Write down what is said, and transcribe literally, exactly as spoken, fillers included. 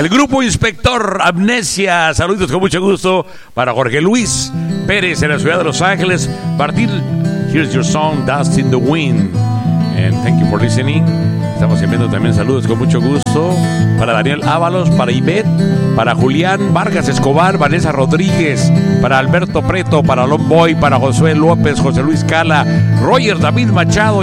El grupo Inspector Amnesia, saludos con mucho gusto para Jorge Luis Pérez en la ciudad de Los Ángeles. Martín, here's your song, Dust in the Wind. And thank you for listening. Estamos enviando también saludos con mucho gusto para Daniel Ábalos, para Ivette, para Julián Vargas Escobar, Vanessa Rodríguez, para Alberto Preto, para Lomboy, para Josué López, José Luis Cala, Roger David Machado.